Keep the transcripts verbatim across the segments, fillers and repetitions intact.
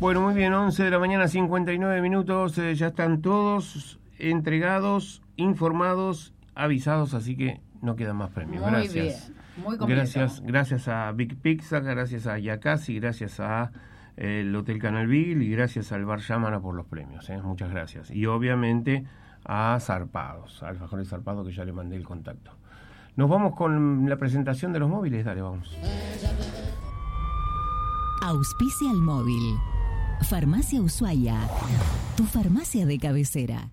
Bueno, muy bien, once de la mañana, cincuenta y nueve minutos, eh, ya están todos entregados, informados, avisados, así que no quedan más premios. Muy Gracias. bien, muy completo. Gracias, gracias a Big Pizza, gracias a Yakasi, gracias a eh, el Hotel Canalville y gracias al Bar Yamana por los premios, eh, muchas gracias. Y obviamente a Zarpados, a Alfajores Zarpados, que ya le mandé el contacto. Nos vamos con la presentación de los móviles, dale, vamos. Auspicia el móvil. Farmacia Ushuaia, tu farmacia de cabecera.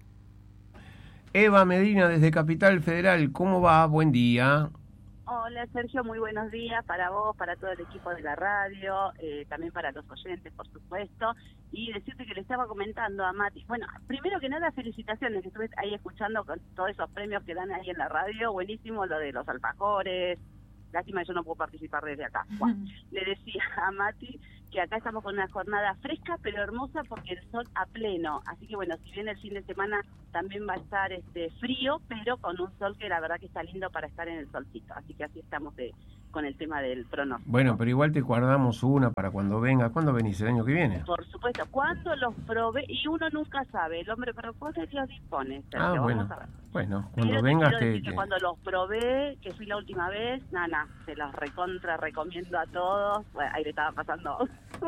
Eva Medina desde Capital Federal, ¿cómo va? Buen día. Hola Sergio, muy buenos días para vos, para todo el equipo de la radio, eh, también para los oyentes, por supuesto, y decirte que le estaba comentando a Mati, bueno, primero que nada felicitaciones, que estuve ahí escuchando con todos esos premios que dan ahí en la radio, buenísimo lo de los alfajores, lástima que yo no puedo participar desde acá. Bueno, le decía a Mati que acá estamos con una jornada fresca pero hermosa porque el sol a pleno, así que bueno, si bien el fin de semana también va a estar este frío, pero con un sol que la verdad que está lindo para estar en el solcito, así que así estamos de con el tema del pronóstico. Bueno, pero igual te guardamos una para cuando venga. ¿Cuándo venís? ¿El año que viene? Por supuesto, cuando los probé, y uno nunca sabe, el hombre propone, Dios dispone. Ah, Sergio, bueno, vamos a ver. bueno, cuando Pero vengas te... te... Que te... cuando los probé, que fui la última vez, nada, se los recontra recomiendo a todos. Bueno, ahí le estaba pasando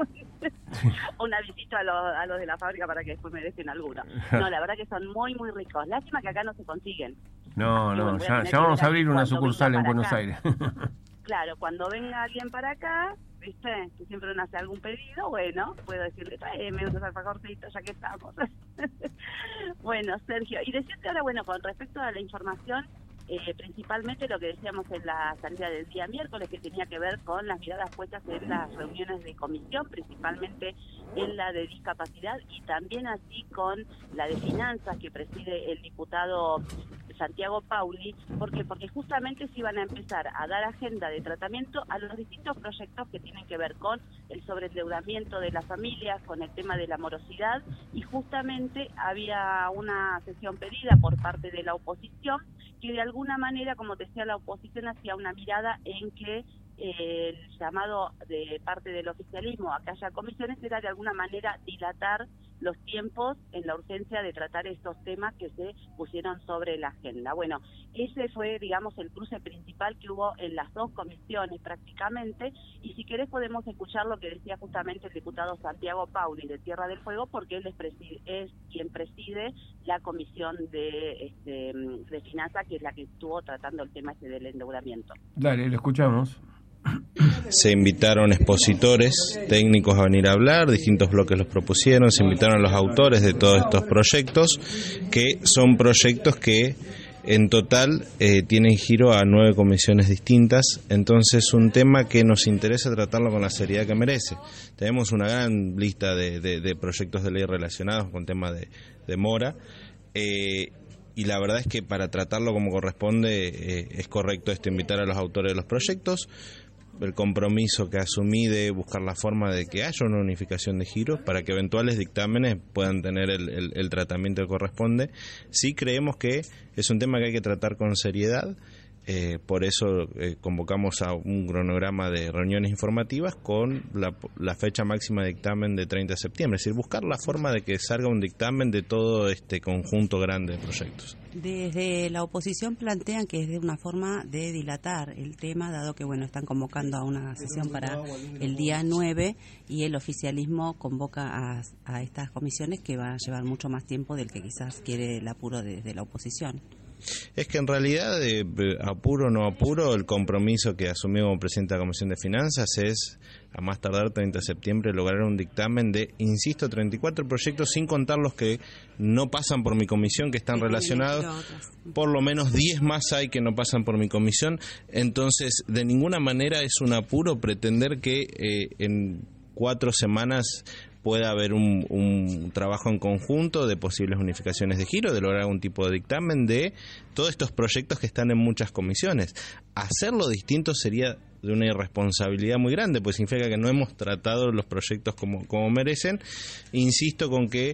una visita a los, a los de la fábrica para que después me dejen alguno. No, la verdad que son muy, muy ricos. Lástima que acá no se consiguen. No, Así, no, bueno, ya, ya vamos a abrir una sucursal en Buenos acá. Aires. Claro, cuando venga alguien para acá, ¿viste? Que siempre uno hace algún pedido, bueno, puedo decirle, tráeme unos alfajorcitos ya que estamos. Bueno, Sergio, y decirte ahora, bueno, con respecto a la información, eh, principalmente lo que decíamos en la salida del día miércoles, que tenía que ver con las miradas puestas en las reuniones de comisión, principalmente en la de discapacidad y también así con la de finanzas que preside el diputado Santiago Pauli. ¿Por qué? Porque justamente se iban a empezar a dar agenda de tratamiento a los distintos proyectos que tienen que ver con el sobreendeudamiento de las familias, con el tema de la morosidad, y justamente había una sesión pedida por parte de la oposición que de alguna manera, como decía la oposición, hacía una mirada en que eh, el llamado de parte del oficialismo a que haya comisiones era de alguna manera dilatar los tiempos en la urgencia de tratar estos temas que se pusieron sobre la agenda. Bueno, ese fue, digamos, el cruce principal que hubo en las dos comisiones prácticamente, y si querés podemos escuchar lo que decía justamente el diputado Santiago Pauli de Tierra del Fuego, porque él es, preside, es quien preside la comisión de, este, de finanzas, que es la que estuvo tratando el tema este del endeudamiento. Dale, lo escuchamos. Se invitaron expositores técnicos a venir a hablar, distintos bloques los propusieron, se invitaron a los autores de todos estos proyectos, que son proyectos que en total eh, tienen giro a nueve comisiones distintas, entonces un tema que nos interesa tratarlo con la seriedad que merece. Tenemos una gran lista de, de, de proyectos de ley relacionados con temas de, de mora, eh, y la verdad es que para tratarlo como corresponde eh, es correcto esto, invitar a los autores de los proyectos, el compromiso que asumí de buscar la forma de que haya una unificación de giros para que eventuales dictámenes puedan tener el, el, el tratamiento que corresponde. Sí creemos que es un tema que hay que tratar con seriedad, eh, por eso eh, convocamos a un cronograma de reuniones informativas con la, la fecha máxima de dictamen de treinta de septiembre, es decir, buscar la forma de que salga un dictamen de todo este conjunto grande de proyectos. Desde la oposición plantean que es de una forma de dilatar el tema, dado que bueno están convocando a una sesión para el día nueve y el oficialismo convoca a, a estas comisiones que van a llevar mucho más tiempo del que quizás quiere el apuro desde de la oposición. Es que en realidad, de apuro o no apuro, el compromiso que asumió como presidente de la Comisión de Finanzas es, a más tardar treinta de septiembre, lograr un dictamen de, insisto, treinta y cuatro proyectos, sin contar los que no pasan por mi comisión, que están relacionados. Por lo menos diez más hay que no pasan por mi comisión. Entonces, de ninguna manera es un apuro pretender que eh, en cuatro semanas pueda haber un, un trabajo en conjunto de posibles unificaciones de giro, de lograr algún tipo de dictamen de todos estos proyectos que están en muchas comisiones. Hacerlo distinto sería de una irresponsabilidad muy grande, pues significa que no hemos tratado los proyectos como, como merecen. Insisto con que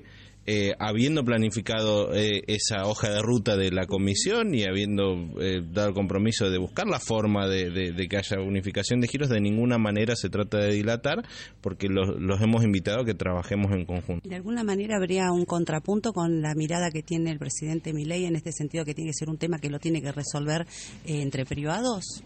eh, habiendo planificado eh, esa hoja de ruta de la comisión y habiendo eh, dado el compromiso de buscar la forma de, de, de que haya unificación de giros, de ninguna manera se trata de dilatar, porque los, los hemos invitado a que trabajemos en conjunto. ¿De alguna manera habría un contrapunto con la mirada que tiene el presidente Milei en este sentido, que tiene que ser un tema que lo tiene que resolver eh, entre privados?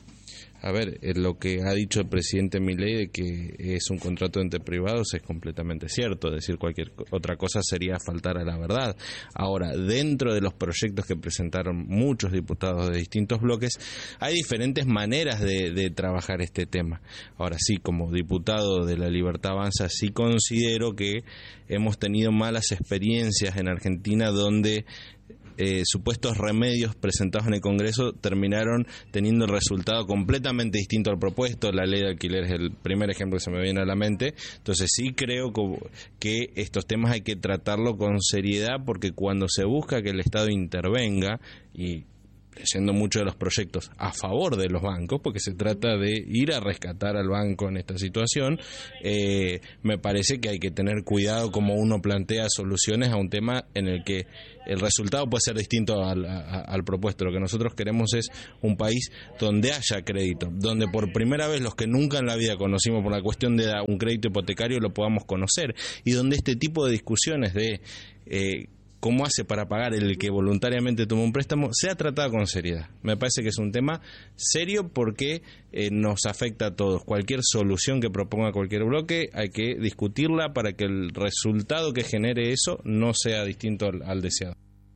A ver, eh, lo que ha dicho el presidente Milei de que es un contrato entre privados es completamente cierto. Decir cualquier otra cosa sería faltar a la verdad. Ahora, dentro de los proyectos que presentaron muchos diputados de distintos bloques, hay diferentes maneras de, de trabajar este tema. Ahora sí, como diputado de La Libertad Avanza, sí considero que hemos tenido malas experiencias en Argentina donde Eh, supuestos remedios presentados en el Congreso terminaron teniendo el resultado completamente distinto al propuesto. La ley de alquiler es el primer ejemplo que se me viene a la mente. Entonces sí creo que estos temas hay que tratarlo con seriedad, porque cuando se busca que el Estado intervenga, y leyendo mucho de los proyectos a favor de los bancos, porque se trata de ir a rescatar al banco en esta situación, eh, me parece que hay que tener cuidado como uno plantea soluciones a un tema en el que el resultado puede ser distinto al, a, al propuesto. Lo que nosotros queremos es un país donde haya crédito, donde por primera vez los que nunca en la vida conocimos por la cuestión de un crédito hipotecario lo podamos conocer, y donde este tipo de discusiones de eh, cómo hace para pagar el que voluntariamente toma un préstamo sea tratado con seriedad. Me parece que es un tema serio porque eh, nos afecta a todos. Cualquier solución que proponga cualquier bloque hay que discutirla para que el resultado que genere eso no sea distinto al, al deseado.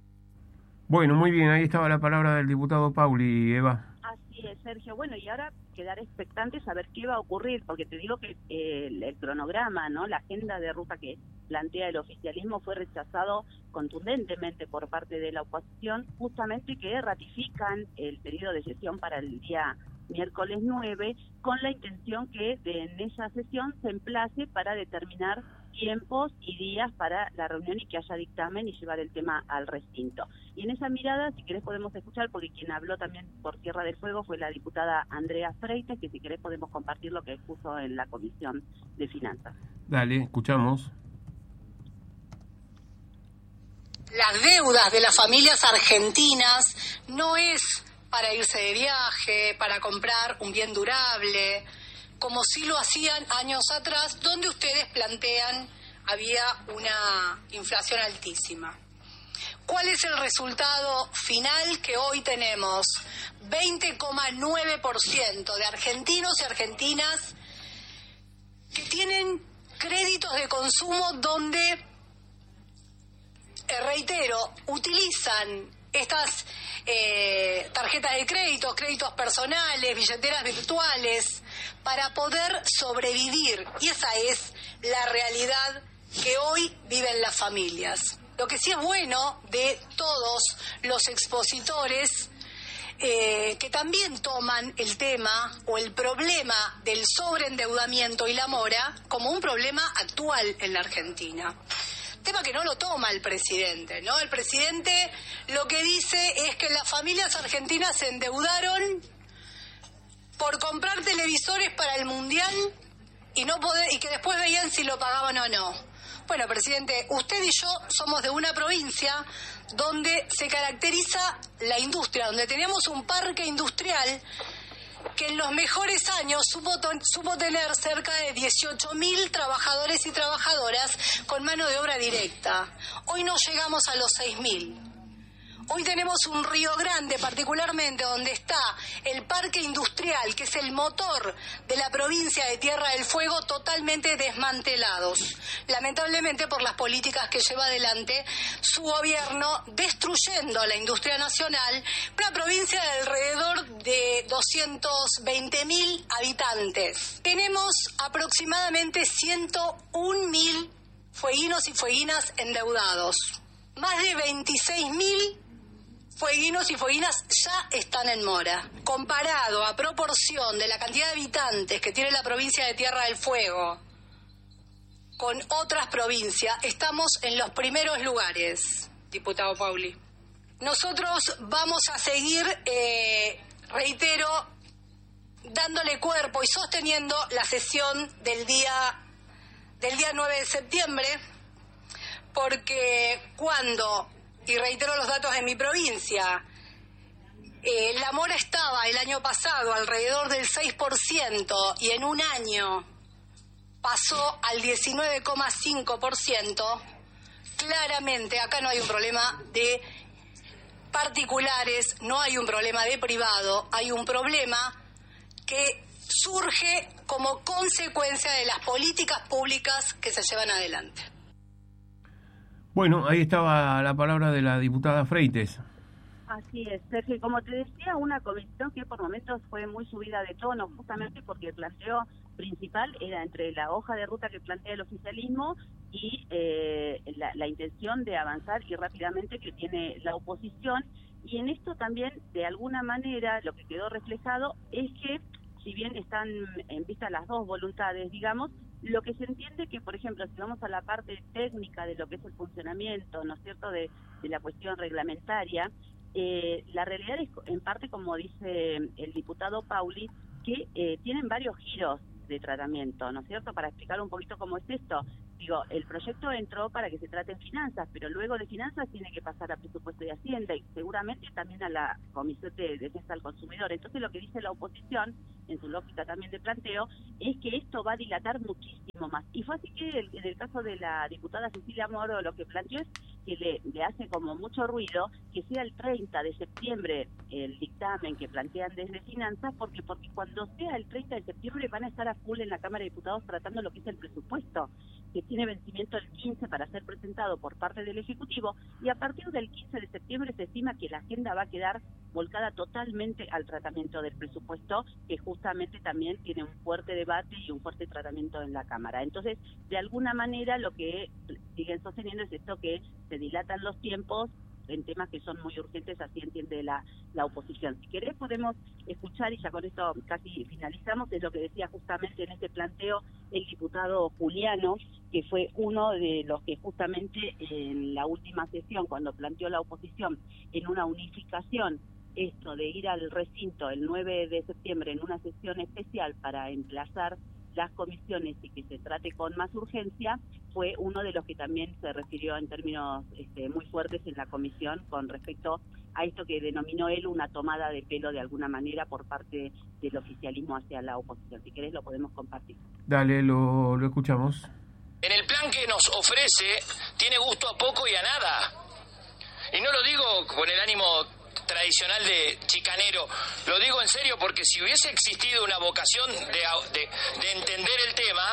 Bueno, muy bien, ahí estaba la palabra del diputado Pauli, Eva. Así es, Sergio. Bueno, y ahora quedar expectantes a ver qué va a ocurrir, porque te digo que eh, el, el cronograma, ¿no? La agenda de ruta que plantea el oficialismo fue rechazado contundentemente por parte de la oposición, justamente que ratifican el periodo de sesión para el día miércoles nueve, con la intención que de, en esa sesión se emplace para determinar tiempos y días para la reunión y que haya dictamen y llevar el tema al recinto. Y en esa mirada, si querés podemos escuchar, porque quien habló también por Tierra del Fuego fue la diputada Andrea Freites, que si querés podemos compartir lo que expuso en la Comisión de Finanzas. Dale, escuchamos. Las deudas de las familias argentinas no es para irse de viaje, para comprar un bien durable, como sí lo hacían años atrás, donde ustedes plantean había una inflación altísima. ¿Cuál es el resultado final que hoy tenemos? veinte coma nueve por ciento de argentinos y argentinas que tienen créditos de consumo donde, eh, reitero, utilizan estas eh, tarjetas de crédito, créditos personales, billeteras virtuales, para poder sobrevivir. Y esa es la realidad que hoy viven las familias. Lo que sí es bueno de todos los expositores eh, que también toman el tema o el problema del sobreendeudamiento y la mora como un problema actual en la Argentina. Tema que no lo toma el presidente, ¿no? El presidente lo que dice es que las familias argentinas se endeudaron por comprar televisores para el Mundial y no poder, y que después veían si lo pagaban o no. Bueno, presidente, usted y yo somos de una provincia donde se caracteriza la industria, donde teníamos un parque industrial que en los mejores años supo, to- supo tener cerca de dieciocho mil trabajadores y trabajadoras con mano de obra directa. Hoy no llegamos a los seis mil. Hoy tenemos un Río Grande, particularmente donde está el parque industrial, que es el motor de la provincia de Tierra del Fuego, totalmente desmantelados. Lamentablemente por las políticas que lleva adelante su gobierno, destruyendo la industria nacional, una provincia de alrededor de doscientos veinte mil habitantes. Tenemos aproximadamente ciento un mil fueguinos y fueguinas endeudados. Más de veintiséis mil fueguinos y fueguinas ya están en mora. Comparado a proporción de la cantidad de habitantes que tiene la provincia de Tierra del Fuego con otras provincias, estamos en los primeros lugares, diputado Pauli. Nosotros vamos a seguir, eh, reitero, dándole cuerpo y sosteniendo la sesión del día, del día nueve de septiembre, porque cuando, y reitero los datos de mi provincia, eh, la mora estaba el año pasado alrededor del seis por ciento y en un año pasó al diecinueve coma cinco por ciento, claramente acá no hay un problema de particulares, no hay un problema de privado, hay un problema que surge como consecuencia de las políticas públicas que se llevan adelante. Bueno, ahí estaba la palabra de la diputada Freites. Así es, Sergio. Como te decía, una comisión que por momentos fue muy subida de tono, justamente porque el planteo principal era entre la hoja de ruta que plantea el oficialismo y eh, la, la intención de avanzar y rápidamente que tiene la oposición. Y en esto también, de alguna manera, lo que quedó reflejado es que, si bien están en vista las dos voluntades, digamos, lo que se entiende que, por ejemplo, si vamos a la parte técnica de lo que es el funcionamiento, ¿no es cierto?, de, de la cuestión reglamentaria, eh, la realidad es, en parte, como dice el diputado Pauli, que eh, tienen varios giros de tratamiento, ¿no es cierto?, para explicar un poquito cómo es esto. Digo, el proyecto entró para que se traten finanzas, pero luego de finanzas tiene que pasar a presupuesto de Hacienda y seguramente también a la Comisión de Defensa del Consumidor. Entonces, lo que dice la oposición, en su lógica también de planteo, es que esto va a dilatar muchísimo más. Y fue así que el, en el caso de la diputada Cecilia Moro, lo que planteó es que le, le hace como mucho ruido que sea el treinta de septiembre el dictamen que plantean desde finanzas, porque porque cuando sea el treinta de septiembre van a estar a full en la Cámara de Diputados tratando lo que es el presupuesto, que tiene vencimiento el quince para ser presentado por parte del Ejecutivo, y a partir del quince de septiembre se estima que la agenda va a quedar volcada totalmente al tratamiento del presupuesto, que justamente también tiene un fuerte debate y un fuerte tratamiento en la Cámara. Entonces, de alguna manera, lo que siguen sosteniendo es esto, que se dilatan los tiempos en temas que son muy urgentes, así entiende la, la oposición. Si querés podemos escuchar, y ya con esto casi finalizamos, es lo que decía justamente en este planteo el diputado Juliano, que fue uno de los que justamente en la última sesión, cuando planteó la oposición en una unificación, esto de ir al recinto el nueve de septiembre en una sesión especial para emplazar las comisiones y que se trate con más urgencia, fue uno de los que también se refirió en términos este, muy fuertes en la comisión con respecto a esto que denominó él una tomada de pelo de alguna manera por parte del oficialismo hacia la oposición. Si querés lo podemos compartir. Dale, lo, lo escuchamos. En el plan que nos ofrece tiene gusto a poco y a nada. Y no lo digo con el ánimo tradicional de chicanero, lo digo en serio, porque si hubiese existido una vocación de, de, de entender el tema,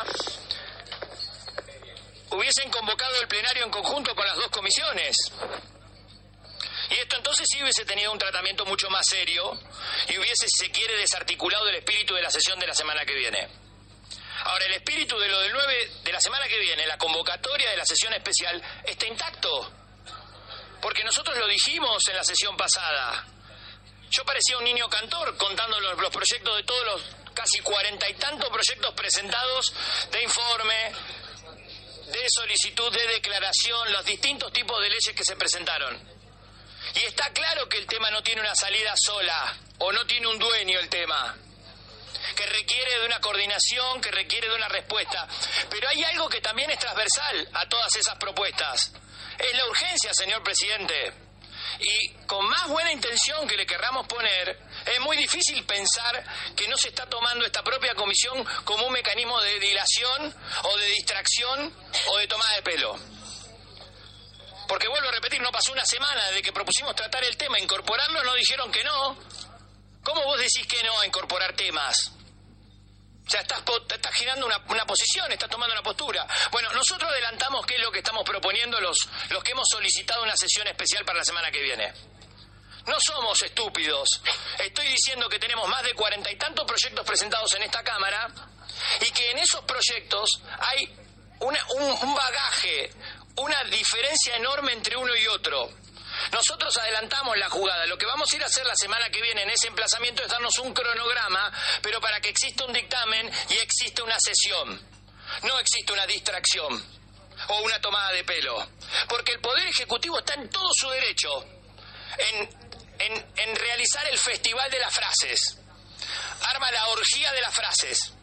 hubiesen convocado el plenario en conjunto con las dos comisiones. Y esto entonces sí hubiese tenido un tratamiento mucho más serio y hubiese, si se quiere, desarticulado el espíritu de la sesión de la semana que viene. Ahora, el espíritu de lo del nueve de la semana que viene, la convocatoria de la sesión especial, está intacto. Porque nosotros lo dijimos en la sesión pasada. Yo parecía un niño cantor contando los, los proyectos de todos los casi cuarenta y tantos proyectos presentados de informe, de solicitud, de declaración, los distintos tipos de leyes que se presentaron. Y está claro que el tema no tiene una salida sola, o no tiene un dueño el tema, que requiere de una coordinación, que requiere de una respuesta. Pero hay algo que también es transversal a todas esas propuestas. Es la urgencia, señor presidente. Y con más buena intención que le querramos poner, es muy difícil pensar que no se está tomando esta propia comisión como un mecanismo de dilación o de distracción o de tomada de pelo. Porque vuelvo a repetir, no pasó una semana desde que propusimos tratar el tema, incorporarlo, no dijeron que no. ¿Cómo vos decís que no a incorporar temas? O sea, estás, estás girando una, una posición, estás tomando una postura. Bueno, nosotros adelantamos qué es lo que estamos proponiendo los, los que hemos solicitado una sesión especial para la semana que viene. No somos estúpidos. Estoy diciendo que tenemos más de cuarenta y tantos proyectos presentados en esta Cámara y que en esos proyectos hay una, un, un bagaje, una diferencia enorme entre uno y otro. Nosotros adelantamos la jugada. Lo que vamos a ir a hacer la semana que viene en ese emplazamiento es darnos un cronograma, pero para que exista un dictamen y exista una sesión. No existe una distracción o una tomada de pelo. Porque el Poder Ejecutivo está en todo su derecho en, en, en realizar el festival de las frases. Arma la orgía de las frases.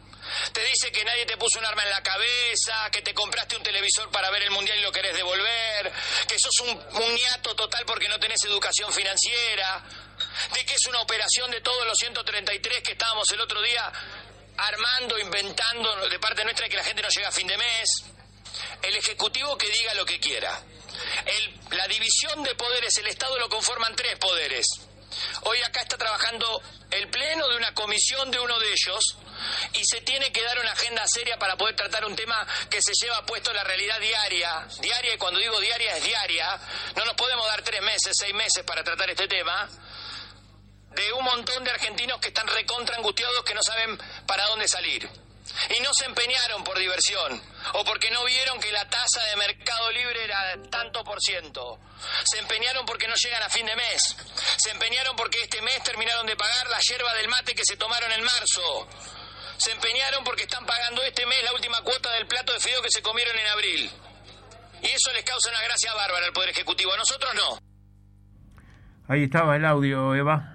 te dice que nadie te puso un arma en la cabeza, que te compraste un televisor para ver el mundial y lo querés devolver, que sos un, un niato total porque no tenés educación financiera, de que es una operación de todos los ciento treinta y tres que estábamos el otro día armando, inventando de parte nuestra, que la gente no llega a fin de mes. El Ejecutivo que diga lo que quiera. El, la división de poderes, el Estado lo conforman tres poderes. Hoy acá está trabajando el pleno de una comisión de uno de ellos y se tiene que dar una agenda seria para poder tratar un tema que se lleva puesto en la realidad diaria. Diaria, y cuando digo diaria es diaria. No nos podemos dar tres meses, seis meses para tratar este tema. De un montón de argentinos que están recontra angustiados, que no saben para dónde salir. Y no se empeñaron por diversión, o porque no vieron que la tasa de Mercado Libre era tanto por ciento. Se empeñaron porque no llegan a fin de mes. Se empeñaron porque este mes terminaron de pagar la yerba del mate que se tomaron en marzo. Se empeñaron porque están pagando este mes la última cuota del plato de fideo que se comieron en abril. Y eso les causa una gracia bárbara al Poder Ejecutivo, a nosotros no. Ahí estaba el audio, Eva.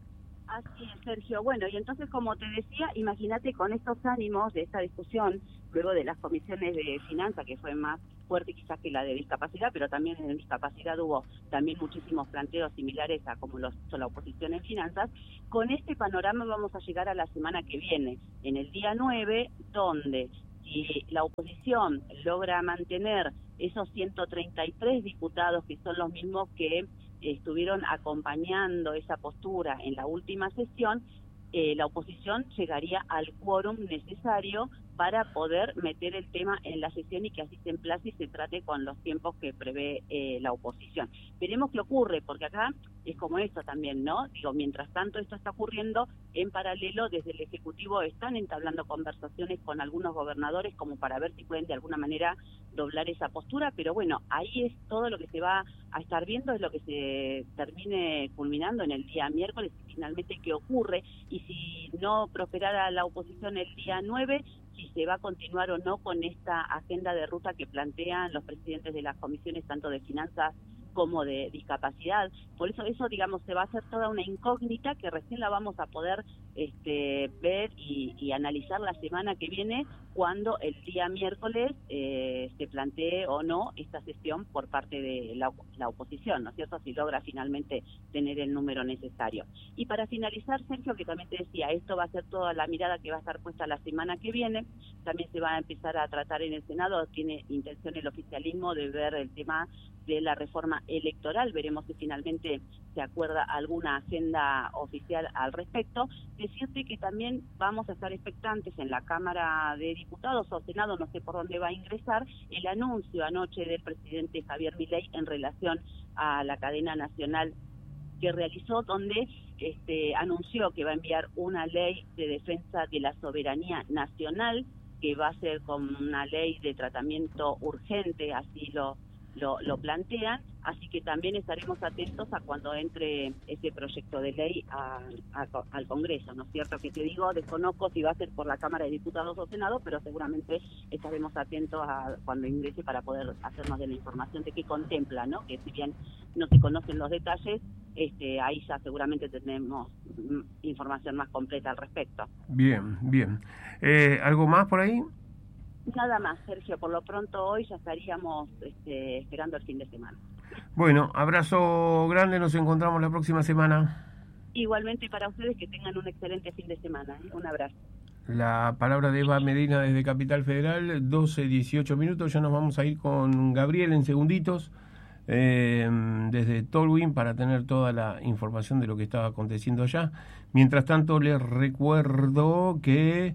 Así es, Sergio. Bueno, y entonces, como te decía, imagínate con estos ánimos de esta discusión, luego de las comisiones de finanzas, que fue más fuerte quizás que la de discapacidad, pero también en discapacidad hubo también muchísimos planteos similares a como los hizo la oposición en finanzas. Con este panorama vamos a llegar a la semana que viene, en el día nueve, donde si la oposición logra mantener esos ciento treinta y tres diputados, que son los mismos que estuvieron acompañando esa postura en la última sesión, eh, la oposición llegaría al quórum necesario para poder meter el tema en la sesión y que así se emplace y se trate con los tiempos que prevé eh, la oposición. Veremos qué ocurre, porque acá es como esto también, ¿no? Digo, mientras tanto esto está ocurriendo, en paralelo desde el Ejecutivo están entablando conversaciones con algunos gobernadores como para ver si pueden de alguna manera doblar esa postura, pero bueno, ahí es todo lo que se va a estar viendo, es lo que se termine culminando en el día miércoles y finalmente qué ocurre, y si no prosperara la oposición el día nueve, si se va a continuar o no con esta agenda de ruta que plantean los presidentes de las comisiones tanto de finanzas como de discapacidad. Por eso eso, digamos, se va a hacer toda una incógnita que recién la vamos a poder este, ver y, y analizar la semana que viene, cuando el día miércoles eh, se plantee o no esta sesión por parte de la, la oposición, ¿no es cierto?, si logra finalmente tener el número necesario. Y para finalizar, Sergio, que también te decía, esto va a ser toda la mirada que va a estar puesta la semana que viene, también se va a empezar a tratar en el Senado, tiene intención el oficialismo de ver el tema de la reforma electoral, veremos si finalmente se acuerda alguna agenda oficial al respecto. Decirte que también vamos a estar expectantes en la Cámara de Diputados o Senado, no sé por dónde va a ingresar, el anuncio anoche del presidente Javier Milei en relación a la cadena nacional que realizó, donde este, anunció que va a enviar una ley de defensa de la soberanía nacional, que va a ser como una ley de tratamiento urgente, así lo Lo, lo plantean, así que también estaremos atentos a cuando entre ese proyecto de ley a, a, al Congreso, ¿no es cierto? Que te digo, desconozco si va a ser por la Cámara de Diputados o Senado, pero seguramente estaremos atentos a cuando ingrese para poder hacernos de la información de qué contempla, ¿no? Que si bien no se conocen los detalles, este, ahí ya seguramente tenemos información más completa al respecto. Bien, bien. Eh, ¿Algo más por ahí? Nada más, Sergio, por lo pronto hoy ya estaríamos este, esperando el fin de semana. Bueno, abrazo grande, nos encontramos la próxima semana. Igualmente para ustedes, que tengan un excelente fin de semana, ¿eh? Un abrazo. La palabra de Eva Medina desde Capital Federal, doce dieciocho minutos, ya nos vamos a ir con Gabriel en segunditos, eh, desde Tolwyn, para tener toda la información de lo que estaba aconteciendo allá. Mientras tanto, les recuerdo que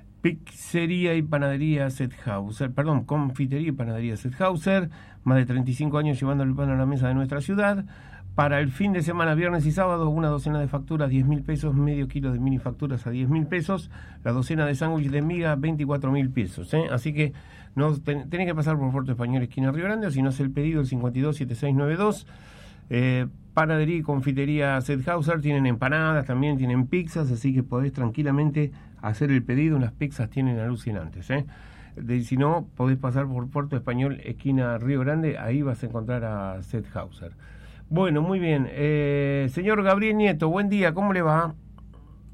Pizzería y Panadería Sethauser, perdón, Confitería y Panadería Sethauser, más de treinta y cinco años llevando el pan a la mesa de nuestra ciudad. Para el fin de semana, viernes y sábado, una docena de facturas, diez mil pesos, medio kilo de mini facturas a diez mil pesos, la docena de sándwich de miga, veinticuatro mil pesos. ¿eh? Así que no ten, tenés que pasar por Puerto Español, esquina Río Grande, o si no es el pedido, el cincuenta y dos setenta y seis noventa y dos. Eh, Panadería y Confitería Sethauser tienen empanadas, también tienen pizzas, así que podés tranquilamente hacer el pedido. Unas pizzas tienen alucinantes, ¿eh? De, si no, podés pasar por Puerto Español, esquina Río Grande, ahí vas a encontrar a Sethauser. Bueno, muy bien. Eh, señor Gabriel Nieto, buen día, ¿cómo le va?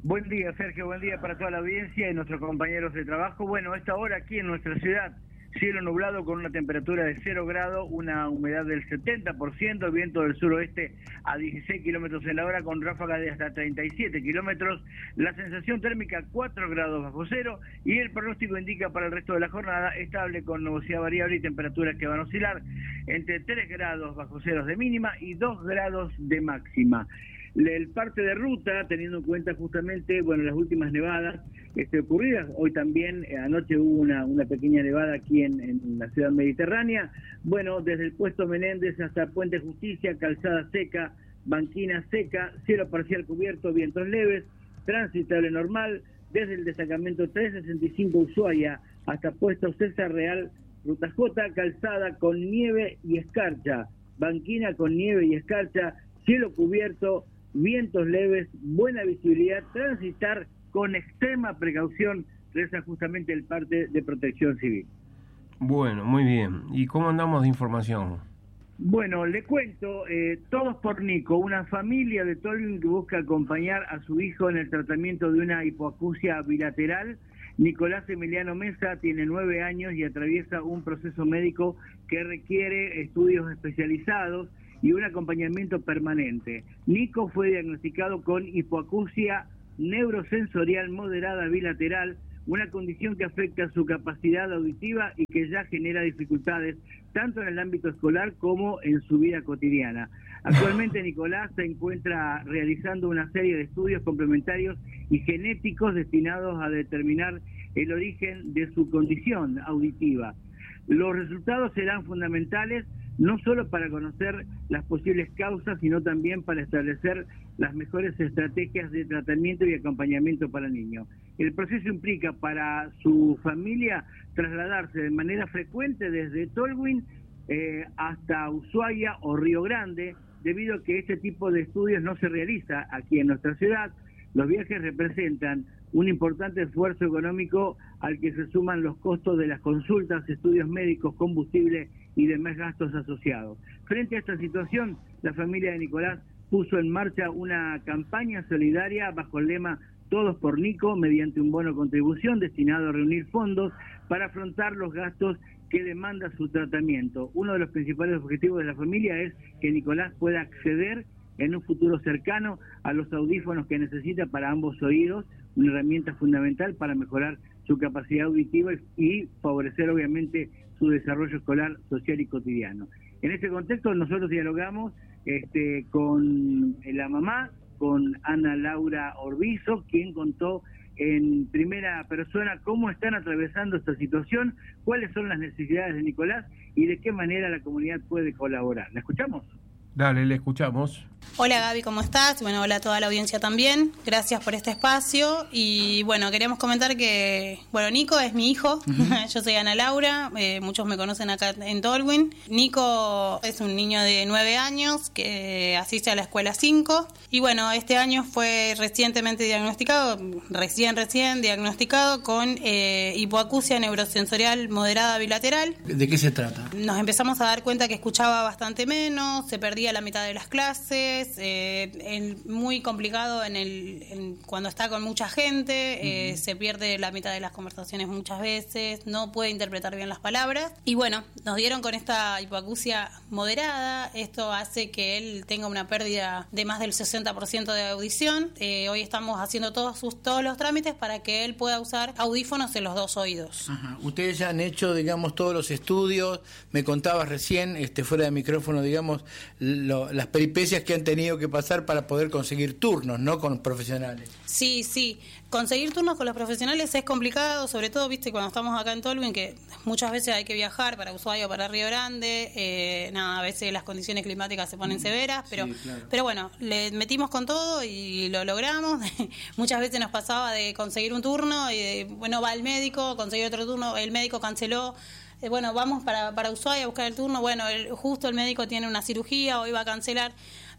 Buen día, Sergio, buen día para toda la audiencia y nuestros compañeros de trabajo. Bueno, a esta hora aquí en nuestra ciudad, cielo nublado con una temperatura de cero grados, una humedad del setenta por ciento, viento del suroeste a dieciséis kilómetros en la hora con ráfaga de hasta treinta y siete kilómetros, la sensación térmica cuatro grados bajo cero y el pronóstico indica para el resto de la jornada estable con nubosidad variable y temperaturas que van a oscilar entre tres grados bajo cero de mínima y dos grados de máxima. El parte de ruta, teniendo en cuenta justamente, bueno, las últimas nevadas este, ocurridas, hoy también, eh, anoche hubo una, una pequeña nevada aquí en, en la ciudad mediterránea, bueno, desde el puesto Menéndez hasta Puente Justicia, calzada seca, banquina seca, cielo parcial cubierto, vientos leves, transitable normal, desde el destacamento trescientos sesenta y cinco Ushuaia hasta puesto César Real, ruta J, calzada con nieve y escarcha, banquina con nieve y escarcha, cielo cubierto, vientos leves, buena visibilidad, transitar con extrema precaución, reza justamente el parte de Protección Civil. Bueno, muy bien. ¿Y cómo andamos de información? Bueno, le cuento, eh, Todos por Nico, una familia de Tolwyn que busca acompañar a su hijo en el tratamiento de una hipoacusia bilateral. Nicolás Emiliano Mesa tiene nueve años y atraviesa un proceso médico que requiere estudios especializados y un acompañamiento permanente. Nico fue diagnosticado con hipoacusia neurosensorial moderada bilateral, una condición que afecta su capacidad auditiva y que ya genera dificultades tanto en el ámbito escolar como en su vida cotidiana. Actualmente Nicolás se encuentra realizando una serie de estudios complementarios y genéticos destinados a determinar el origen de su condición auditiva. Los resultados serán fundamentales no solo para conocer las posibles causas, sino también para establecer las mejores estrategias de tratamiento y acompañamiento para el niño. El proceso implica para su familia trasladarse de manera frecuente desde Tolwyn eh, hasta Ushuaia o Río Grande, debido a que este tipo de estudios no se realiza aquí en nuestra ciudad. Los viajes representan un importante esfuerzo económico al que se suman los costos de las consultas, estudios médicos, combustible y demás gastos asociados. Frente a esta situación, la familia de Nicolás puso en marcha una campaña solidaria bajo el lema Todos por Nico, mediante un bono contribución destinado a reunir fondos para afrontar los gastos que demanda su tratamiento. Uno de los principales objetivos de la familia es que Nicolás pueda acceder en un futuro cercano a los audífonos que necesita para ambos oídos, una herramienta fundamental para mejorar su capacidad auditiva y favorecer obviamente su desarrollo escolar, social y cotidiano. En este contexto nosotros dialogamos este, con la mamá, con Ana Laura Orbizo, quien contó en primera persona cómo están atravesando esta situación, cuáles son las necesidades de Nicolás y de qué manera la comunidad puede colaborar. ¿La escuchamos? Dale, le escuchamos. Hola Gaby, ¿cómo estás? Bueno, hola a toda la audiencia también. Gracias por este espacio. Y bueno, queríamos comentar que, bueno, Nico es mi hijo. Uh-huh. Yo soy Ana Laura. Eh, muchos me conocen acá en Tolwyn. Nico es un niño de nueve años que asiste a la escuela cinco. Y bueno, este año fue recientemente diagnosticado, recién, recién diagnosticado con eh, hipoacusia neurosensorial moderada bilateral. ¿De qué se trata? Nos empezamos a dar cuenta que escuchaba bastante menos, se perdía la mitad de las clases. Eh, el, muy complicado en el en, cuando está con mucha gente, eh, uh-huh. se pierde la mitad de las conversaciones muchas veces, no puede interpretar bien las palabras. Y bueno, nos dieron con esta hipoacusia moderada. Esto hace que él tenga una pérdida de más del sesenta por ciento de audición. Eh, hoy estamos haciendo todos, sus, todos los trámites para que él pueda usar audífonos en los dos oídos. Ajá. Ustedes ya han hecho, digamos, todos los estudios. Me contabas recién, este, fuera de micrófono, digamos, lo, las peripecias que han tenido que pasar para poder conseguir turnos, ¿no? Con profesionales. Sí, sí. Conseguir turnos con los profesionales es complicado, sobre todo, viste, cuando estamos acá en Tolwyn, que muchas veces hay que viajar para Ushuaia o para Río Grande. Eh, nada, a veces las condiciones climáticas se ponen severas, pero, sí, claro. pero bueno, le metimos con todo y lo logramos. Muchas veces nos pasaba de conseguir un turno y, de, bueno, va el médico, conseguir otro turno, el médico canceló. Eh, bueno, vamos para, para Ushuaia a buscar el turno. Bueno, el, justo el médico tiene una cirugía, hoy va a cancelar.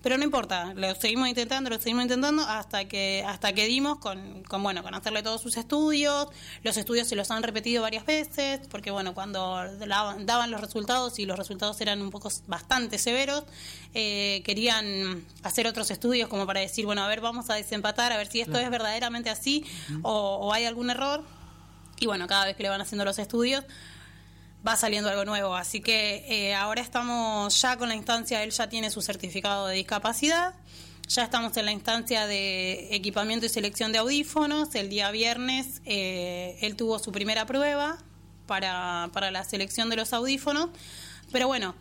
pero no importa, lo seguimos intentando, lo seguimos intentando hasta que hasta que dimos con, con bueno, con hacerle todos sus estudios. Los estudios se los han repetido varias veces, porque bueno, cuando daban los resultados y los resultados eran un poco bastante severos, eh, querían hacer otros estudios como para decir, bueno, a ver, vamos a desempatar, a ver si esto claro. es verdaderamente así uh-huh. o, o hay algún error. Y bueno, cada vez que le van haciendo los estudios va saliendo algo nuevo, así que eh, ahora estamos ya con la instancia, él ya tiene su certificado de discapacidad, ya estamos en la instancia de equipamiento y selección de audífonos. El día viernes eh, él tuvo su primera prueba para, para la selección de los audífonos, pero bueno,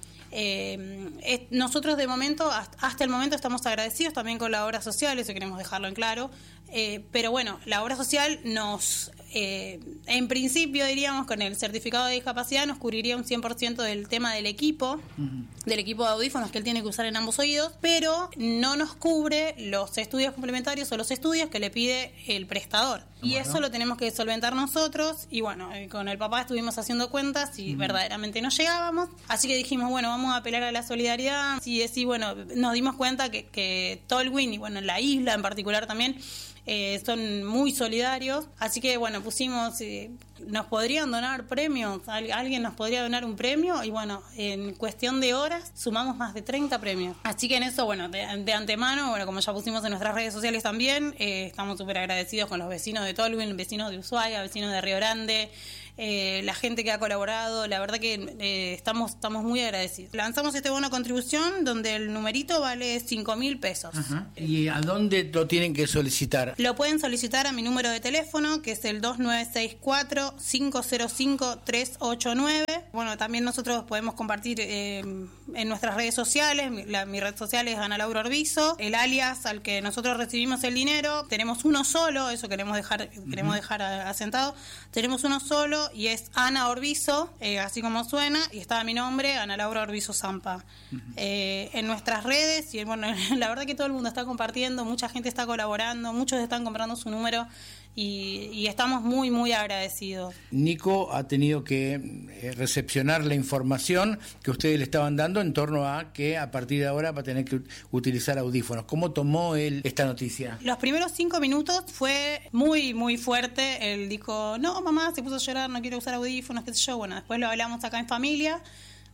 eh, es, nosotros de momento, hasta el momento estamos agradecidos también con la obra social, eso queremos dejarlo en claro, eh, pero bueno, la obra social nos... Eh, en principio, diríamos, con el certificado de discapacidad nos cubriría un cien por ciento del tema del equipo, uh-huh. del equipo de audífonos que él tiene que usar en ambos oídos, pero no nos cubre los estudios complementarios o los estudios que le pide el prestador. Y bueno, eso lo tenemos que solventar nosotros. Y bueno, eh, con el papá estuvimos haciendo cuentas y uh-huh. verdaderamente no llegábamos. Así que dijimos, bueno, vamos a apelar a la solidaridad. Y sí, bueno, nos dimos cuenta que, que Tolwyn y bueno, la isla en particular también Eh, son muy solidarios, así que bueno, pusimos, eh, nos podrían donar premios, Al, alguien nos podría donar un premio y bueno, en cuestión de horas sumamos más de treinta premios, así que en eso, bueno, de, de antemano, bueno, como ya pusimos en nuestras redes sociales también, eh, estamos súper agradecidos con los vecinos de Tolwyn, vecinos de Ushuaia, vecinos de Río Grande, eh, la gente que ha colaborado, la verdad que eh, estamos estamos muy agradecidos. Lanzamos este bono contribución donde el numerito vale cinco mil pesos. Ajá. ¿Y a dónde lo tienen que solicitar? Lo pueden solicitar a mi número de teléfono, que es el dos nueve seis cuatro, cinco cero cinco, tres ocho nueve. Bueno, también nosotros podemos compartir eh, en nuestras redes sociales, mi, la, mi red social es Ana Laura Orbizo, el alias al que nosotros recibimos el dinero, tenemos uno solo, eso queremos dejar, uh-huh. queremos dejar asentado, tenemos uno solo y es Ana Orbizo, eh, así como suena, y está mi nombre, Ana Laura Orbizo Zampa. Uh-huh. Eh, en nuestras redes, y bueno, la verdad que todo el mundo está compartiendo, mucha gente está colaborando, muchos están comprando su número y, y estamos muy, muy agradecidos. Nico ha tenido que eh, recepcionar la información que ustedes le estaban dando en torno a que a partir de ahora va a tener que utilizar audífonos. ¿Cómo tomó él esta noticia? Los primeros cinco minutos fue muy, muy fuerte. Él dijo, no, mamá, se puso a llorar, no quiero usar audífonos, qué sé yo. Bueno, después lo hablamos acá en familia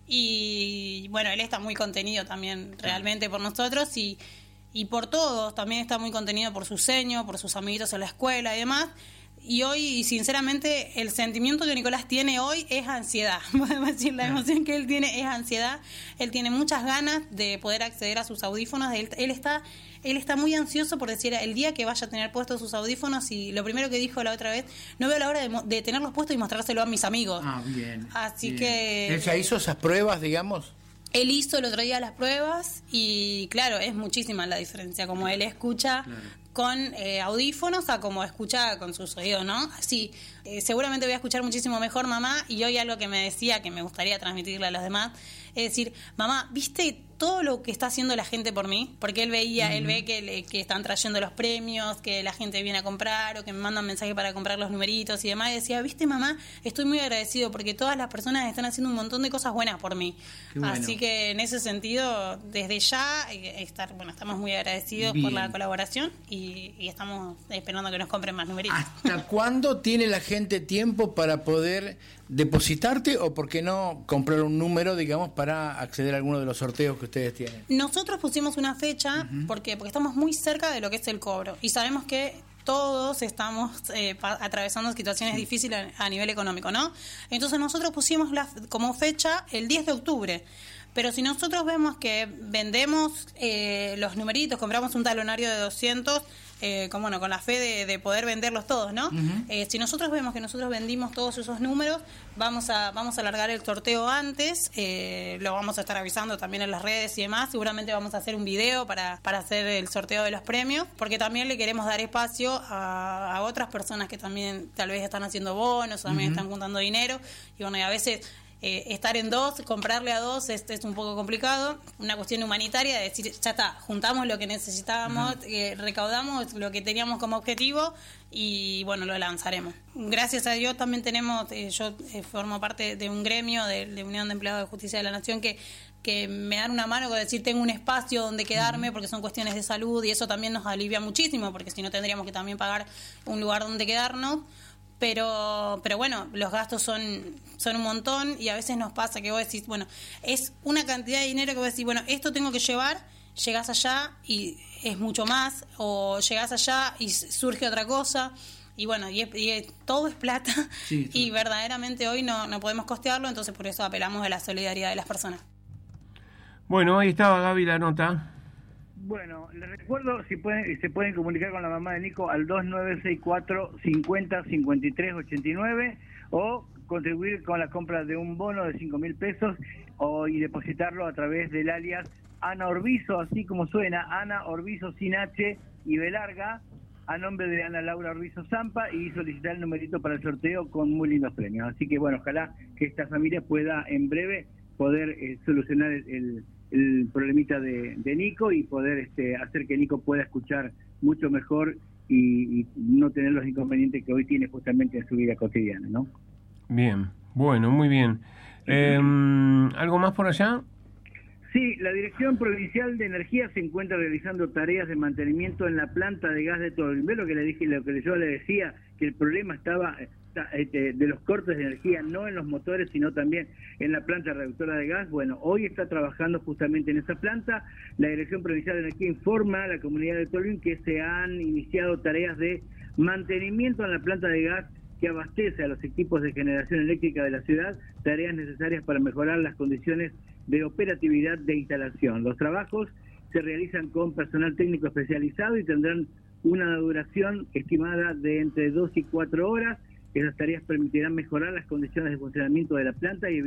y bueno, él está muy contenido también realmente por nosotros y y por todos, también está muy contenido por su seño, por sus amiguitos en la escuela y demás. Y hoy, sinceramente, el sentimiento que Nicolás tiene hoy es ansiedad. Podemos decir, la emoción que él tiene es ansiedad. Él tiene muchas ganas de poder acceder a sus audífonos. Él, él está él está muy ansioso por decir el día que vaya a tener puestos sus audífonos. Y lo primero que dijo la otra vez, no veo la hora de, de tenerlos puestos y mostrárselo a mis amigos. Ah, bien. Así bien. que... ¿Él ya hizo esas pruebas, digamos? Él hizo el otro día las pruebas y claro, es muchísima la diferencia, como él escucha claro. con eh, audífonos a como escucha con sus oídos, ¿no? Así, eh, seguramente voy a escuchar muchísimo mejor, mamá, y hoy algo que me decía que me gustaría transmitirle a los demás, es decir, mamá, ¿viste todo lo que está haciendo la gente por mí? Porque él veía, uh-huh. él ve que, le, que están trayendo los premios, que la gente viene a comprar o que me mandan mensajes para comprar los numeritos y demás. Y decía, viste, mamá, estoy muy agradecido porque todas las personas están haciendo un montón de cosas buenas por mí. Bueno. Así que en ese sentido, desde ya, eh, estar, bueno, estamos muy agradecidos Bien. por la colaboración y, y estamos esperando que nos compren más numeritos. ¿Hasta cuándo tiene la gente tiempo para poder depositarte o, por qué no, comprar un número, digamos, para acceder a alguno de los sorteos que ustedes tienen? Nosotros pusimos una fecha uh-huh. porque porque estamos muy cerca de lo que es el cobro y sabemos que todos estamos eh, pa- atravesando situaciones sí. difíciles a, a nivel económico, ¿no? Entonces nosotros pusimos la, como fecha el diez de octubre. Pero si nosotros vemos que vendemos eh, los numeritos, compramos un talonario de doscientos, eh, con, bueno, con la fe de, de poder venderlos todos, ¿no? Uh-huh. Eh, si nosotros vemos que nosotros vendimos todos esos números, vamos a vamos a alargar el sorteo antes, eh, lo vamos a estar avisando también en las redes y demás. Seguramente vamos a hacer un video para, para hacer el sorteo de los premios, porque también le queremos dar espacio a, a otras personas que también tal vez están haciendo bonos o también uh-huh. están juntando dinero. Y bueno, y a veces... eh, estar en dos, comprarle a dos es, es un poco complicado. Una cuestión humanitaria de decir, ya está, juntamos lo que necesitábamos, uh-huh. eh, recaudamos lo que teníamos como objetivo y bueno, lo lanzaremos. Gracias a Dios también tenemos, eh, yo eh, formo parte de un gremio de, de Unión de Empleados de Justicia de la Nación que que me dan una mano con decir tengo un espacio donde quedarme porque son cuestiones de salud y eso también nos alivia muchísimo porque si no tendríamos que también pagar un lugar donde quedarnos, pero pero bueno, los gastos son son un montón y a veces nos pasa que vos decís, bueno, es una cantidad de dinero que vos decís, bueno, esto tengo que llevar, llegás allá y es mucho más, o llegás allá y surge otra cosa. Y bueno, y, es, y es, todo es plata sí, sí. y verdaderamente hoy no, no podemos costearlo, entonces por eso apelamos a la solidaridad de las personas. Bueno, ahí estaba Gaby la nota. Bueno, les recuerdo, si pueden, se pueden comunicar con la mamá de Nico al dos nueve seis cuatro cincuenta cincuenta y tres ochenta y nueve o contribuir con la compra de un bono de cinco mil pesos o, y depositarlo a través del alias Ana Orbizo, así como suena, Ana Orbizo sin H y B larga, a nombre de Ana Laura Orbizo Zampa, y solicitar el numerito para el sorteo con muy lindos premios. Así que bueno, ojalá que esta familia pueda en breve poder eh, solucionar el, el el problemita de, de Nico y poder este, hacer que Nico pueda escuchar mucho mejor y, y no tener los inconvenientes que hoy tiene justamente en su vida cotidiana, ¿no? Bien, bueno, muy bien. Eh, ¿Algo más por allá? Sí, la Dirección Provincial de Energía se encuentra realizando tareas de mantenimiento en la planta de gas de Tolwyn. ¿Ves lo que le dije, lo que yo le decía? Que el problema estaba de los cortes de energía, no en los motores, sino también en la planta reductora de gas. Bueno, hoy está trabajando justamente en esa planta. La Dirección Provincial de Energía informa a la comunidad de Tolwyn que se han iniciado tareas de mantenimiento en la planta de gas que abastece a los equipos de generación eléctrica de la ciudad, tareas necesarias para mejorar las condiciones de operatividad de instalación. Los trabajos se realizan con personal técnico especializado y tendrán una duración estimada de entre dos y cuatro horas. Esas tareas permitirán mejorar las condiciones de funcionamiento de la planta y evitar